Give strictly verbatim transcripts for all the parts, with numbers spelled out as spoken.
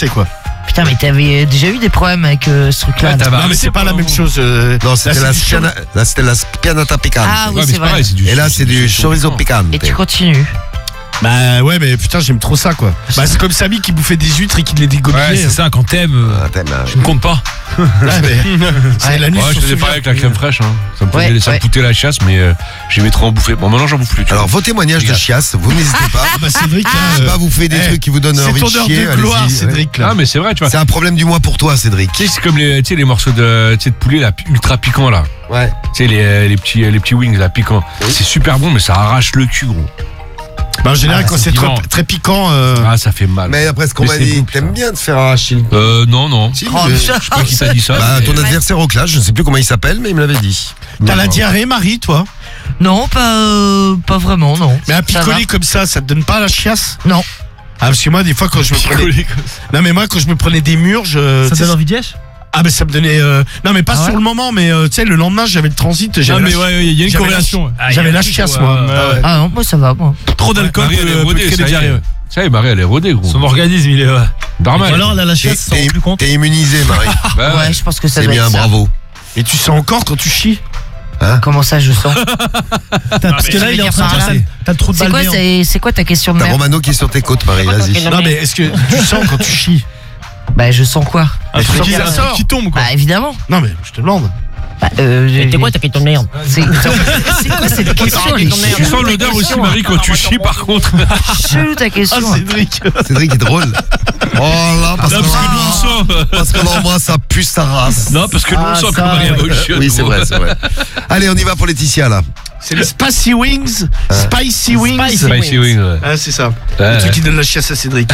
commencer quoi. Putain, mais t'avais déjà eu des problèmes avec euh, ce truc-là. Ouais, là. Non mais c'est pas la même chose. euh, Non, c'était là, la, c'est du spiana, là, c'était la spianata piccante. Ah oui, Ouais, mais c'est c'est vrai. pareil, c'est du Et là, c'est du chorizo piccante. Et tu continues. Bah ouais, mais putain, j'aime trop ça quoi. Bah c'est comme Samy qui bouffait des huîtres et qui les dégobillait. Ouais, c'est ça, quand t'aimes, euh, Ah, t'aimes, hein. je ne compte pas. Ouais, mais c'est Ouais. la nuit. Ouais, je sur faisais ce pareil avec verre. la crème fraîche. Hein. Ça me Ouais, foutait, ça me ouais. foutait la chasse, mais euh, j'aimais trop en bouffer. Bon, maintenant, j'en bouffe plus. Tu Alors, vois. vos témoignages de chiasse, vous n'hésitez pas. Ah bah Cédric, Je hein, sais euh, pas, vous faites des eh, trucs qui vous donnent c'est envie de ton heure chier. de gloire, allez-y. Cédric là. Ah, mais c'est vrai, tu vois. C'est un problème du mois pour toi, Cédric. Tu sais, c'est comme les, tu sais, les morceaux de, tu sais, de poulet là, ultra piquants là. Ouais. Tu sais, les, les, petits, les petits wings là, piquants. C'est super bon, mais ça arrache le cul, gros. Bah en général Ah, quand c'est c'est trop, vivant. très piquant. euh, Ah, ça fait mal. Mais après ce qu'on Mais m'a c'est dit, bon, t'aimes ça. bien te faire arracher le. Euh, non, non. Si, Oh, mais- putain. Je sais pas qui t'a dit ça. Bah, mais- ton adversaire au clash, je ne sais plus comment il s'appelle, mais il me l'avait dit. T'as la Non. diarrhée, Marie, toi? Non, pas, euh, pas vraiment, non. Mais un Ça picolé va. comme ça, ça te donne pas la chiasse? Non. Ah parce que moi des fois quand je me prenais, non mais moi quand je me prenais des murs, je. Ça te donne envie de gèche? Ah ben ça me donnait. euh, Non mais pas Ah sur ouais le moment, mais euh, tu sais le lendemain j'avais le transit. Non, J'avais mais la- ouais, il y a une j'avais la- corrélation. Ah, il y a J'avais un la truc, chiasse ouais. moi. Ah ouais. Ah non, moi ça va, moi. Trop d'alcool Marie, peut, elle est peut rodée, créer ça des y est. diarrhées. Ça y est, Marie, elle est rodée, gros. Son organisme, il est. Ouais. Normal. Ou alors, là, la T'es- chiasse, ça rend T'es plus compte. t'es immunisé, Marie. Bah, Ouais, je pense que ça C'est doit bien, être ça. bravo. Et tu sens encore quand tu chies? Comment ça, je sens? Parce que mais là, je il est veux en dire train de par dire là. ça. T'as le trou de C'est balle quoi, béant. c'est c'est quoi ta question de T'as merde? Romano qui est sur tes côtes, Marie, vas-y. Non mais est-ce que tu sens quand tu chies? Bah, je sens quoi? Un Mais truc faut qui qu'il un la truc sort. qui tombe, quoi. Bah, évidemment. Non mais je te demande. Bah, euh, j'ai- T'es quoi, t'as fait ton merde? C'est c'est quoi cette question? Elle est Tu sens l'odeur aussi, Marie, quand tu chies, par contre. chelou ta Ah question. Cédric. Cédric est drôle. Oh là, parce Non, que parce que nous, on sent. parce que non, moi, ça pue sa race. Non, parce que nous, on Ah, sent ça, que Marie ouais. émotionne. Oui, c'est gros. vrai, c'est vrai. Allez, on y va pour Laetitia, là. C'est les Spicy Wings. Spicy Wings. Spicy wing, ouais. Ah c'est ça. Ouais. Le truc qui donne la chiasse à Cédric.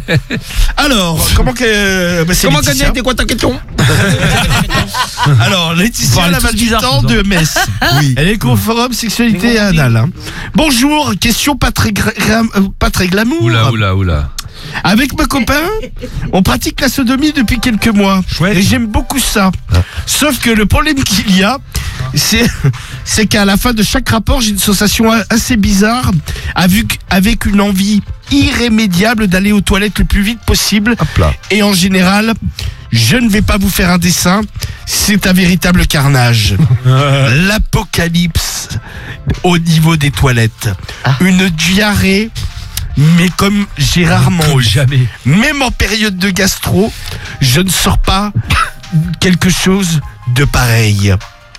Alors comment que bah, c'est Comment Laetitia. gagner? T'es quoi ta question? Alors Laetitia Parlez la tous bizarre, Valditan tous, de Metz. Oui. Elle est au forum sexualité et anal. hein. Bonjour, question pas très gra- gra- euh, pas très glamour. Oula, oula, oula. Avec mes copains, on pratique la sodomie depuis quelques mois. Chouette. Et j'aime beaucoup ça. Sauf que le problème qu'il y a, c'est, c'est qu'à la fin de chaque rapport, j'ai une sensation a- assez bizarre, avec, avec une envie irrémédiable d'aller aux toilettes le plus vite possible. Hop là. Et en général, je ne vais pas vous faire un dessin, c'est un véritable carnage. L'apocalypse au niveau des toilettes. Ah. Une diarrhée, mais comme j'ai rarement eu. Jamais. Même en période de gastro, je ne sors pas quelque chose de pareil.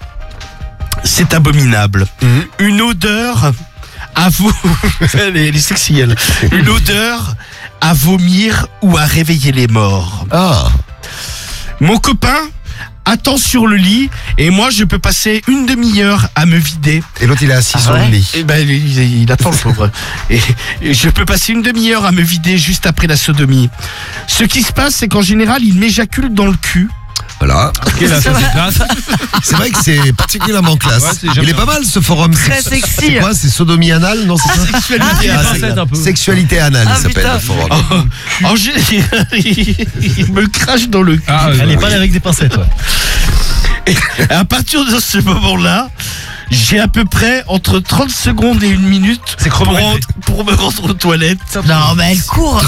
C'est abominable. Mhm. Une odeur à vous. elle, est, elle est sexy, elle. Une odeur à vomir ou à réveiller les morts. Ah. Mon copain attend sur le lit et moi je peux passer une demi-heure à me vider. Et l'autre, il est assis Ah sur ouais le lit. Et ben il, il- il attend le pauvre. Et, et je peux passer une demi-heure à me vider juste après la sodomie. Ce qui se passe, c'est qu'en général, il m'éjacule dans le cul. Voilà. Ok, là, ça c'est classe. C'est vrai que c'est particulièrement classe. Ouais, c'est jamais il est pas mal ce forum. Très C'est- sexy. C'est quoi? C'est sodomie anale? Non, c'est ça? Sexualité Ah, anale. c'est- un peu. Sexualité anale, Ah, il s'appelle putain. le forum. Oh, en général, il, il me crache dans le cul. Ah, Elle ouais. est pas là avec des pincettes, ouais. Et à partir de ce moment-là, j'ai à peu près entre trente secondes et une minute C'est pour, chronométré. rentrer- pour me rendre aux toilettes. Non, mais elle court.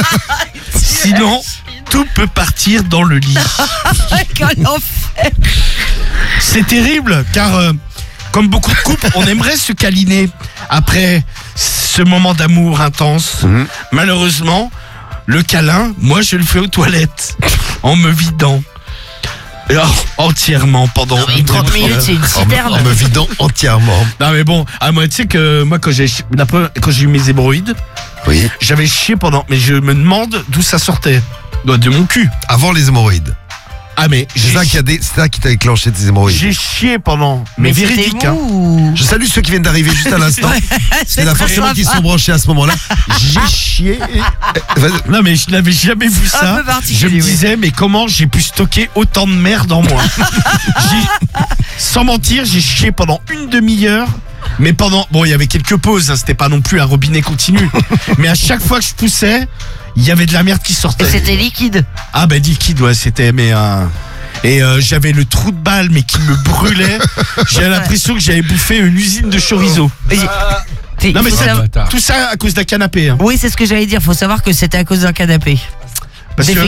Sinon, tout peut partir dans le lit. Quel enfer. C'est terrible, car euh, comme beaucoup de couples, on aimerait se câliner après ce moment d'amour intense. Mhm. Malheureusement, le câlin, moi je le fais aux toilettes, en me vidant. Et, oh, entièrement pendant Non, mais une trente demi-heure. minutes, c'est une En, citerne. en me vidant entièrement. Non mais bon, ah, moi tu sais que moi quand j'ai chi- la première- quand j'ai eu mes hémorroïdes, Oui. j'avais chié pendant, mais je me demande d'où ça sortait. Doit de mon cul. Avant les hémorroïdes. Ah mais C'est j'ai ça qui a des- c'est ça qui t'a déclenché tes hémorroïdes. j'ai chié pendant, mais, c'était véridique. Hein. mou ou- Je salue ceux qui viennent d'arriver juste à l'instant. C'est la très forcément qui sympa. sont branchés à ce moment-là. J'ai chié. et- Vas-y. Non mais je n'avais jamais vu Un ça. peu particulier, Je me oui. disais mais comment j'ai pu stocker autant de merde en moi. J'ai- Sans mentir, j'ai chié pendant une demi-heure. Mais pendant, bon, il y avait quelques pauses, hein, c'était pas non plus un robinet continu. Mais à chaque fois que je poussais, il y avait de la merde qui Et sortait. c'était liquide. Ah bah liquide, ouais, c'était mais euh, et euh, j'avais le trou de balle mais qui me brûlait. J'avais l'impression que j'avais bouffé une usine de chorizo. T'es- Non mais faut ça, savoir- bâtard. tout ça à cause d'un canapé. Hein. Oui, c'est ce que j'allais dire. Faut savoir que c'était à cause d'un canapé. Parce que